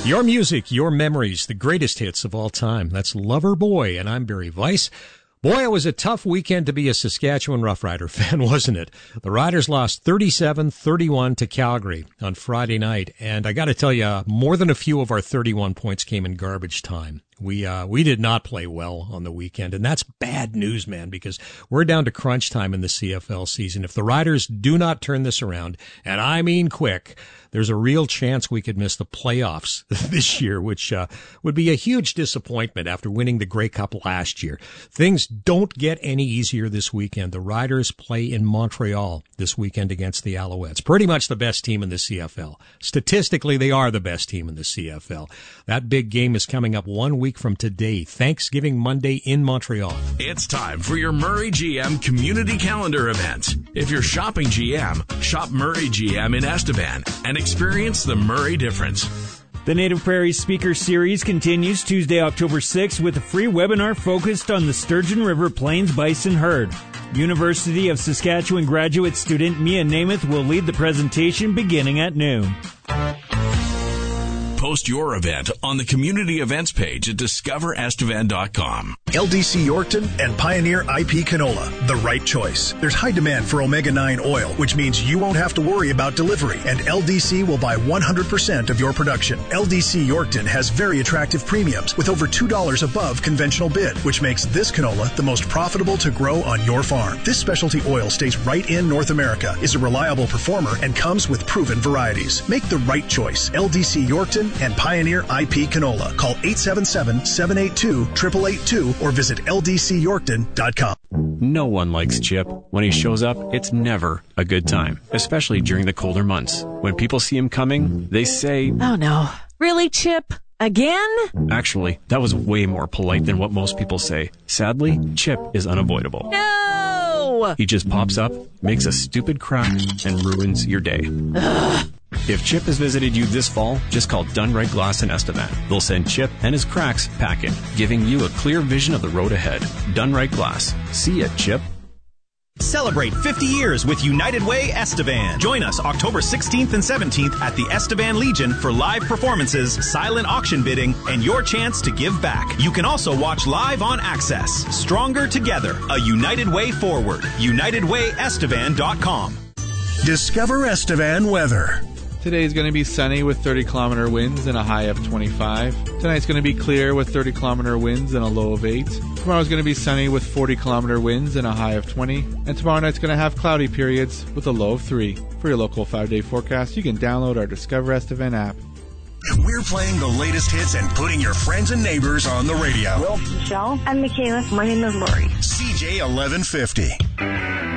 Your music, your memories, the greatest hits of all time. That's Loverboy, and I'm Barry Weiss. Boy, it was a tough weekend to be a Saskatchewan Roughrider fan, wasn't it? The Riders lost 37-31 to Calgary on Friday night, and I got to tell you, more than a few of our 31 points came in garbage time. We did not play well on the weekend, and that's bad news, man, because we're down to crunch time in the CFL season. If the Riders do not turn this around, and I mean quick, there's a real chance we could miss the playoffs this year, which would be a huge disappointment after winning the Grey Cup last year. Things don't get any easier this weekend. The Riders play in Montreal this weekend against the Alouettes. Pretty much the best team in the CFL. Statistically, they are the best team in the CFL. That big game is coming up 1 week from today, Thanksgiving Monday in Montreal. It's time for your Murray GM Community Calendar event. If you're shopping GM, shop Murray GM in Estevan and experience the Murray difference. The Native Prairies Speaker Series continues Tuesday, October 6th with a free webinar focused on the Sturgeon River Plains Bison Herd. University of Saskatchewan graduate student Mia Namath will lead the presentation beginning at noon. Post your event on the community events page at discoverestevan.com. LDC Yorkton and Pioneer IP Canola, the right choice. There's high demand for omega-9 oil, which means you won't have to worry about delivery, and LDC will buy 100% of your production. LDC Yorkton has very attractive premiums with over $2 above conventional bid, which makes this canola the most profitable to grow on your farm. This specialty oil stays right in North America, is a reliable performer, and comes with proven varieties. Make the right choice. LDC Yorkton and Pioneer IP Canola. Call 877-782-8882 or visit ldcyorkton.com. No one likes Chip. When he shows up, it's never a good time, especially during the colder months. When people see him coming, they say, "Oh no, really, Chip? Again?" Actually, that was way more polite than what most people say. Sadly, Chip is unavoidable. No! He just pops up, makes a stupid crack, and ruins your day. Ugh. If Chip has visited you this fall, just call Dunright Glass in Estevan. They'll send Chip and his cracks packing, giving you a clear vision of the road ahead. Dunright Glass. See ya, Chip. Celebrate 50 years with United Way Estevan. Join us October 16th and 17th at the Estevan Legion for live performances, silent auction bidding, and your chance to give back. You can also watch live on Access. Stronger together. A United Way forward. UnitedWayEstevan.com. Discover Estevan weather. Today is going to be sunny with 30-kilometer winds and a high of 25. Tonight's going to be clear with 30-kilometer winds and a low of 8. Tomorrow's going to be sunny with 40-kilometer winds and a high of 20. And tomorrow night's going to have cloudy periods with a low of 3. For your local 5-day forecast, you can download our Discover Estevan app. We're playing the latest hits and putting your friends and neighbors on the radio. Michelle. I'm Michaela. My name is Lori. CJ 1150.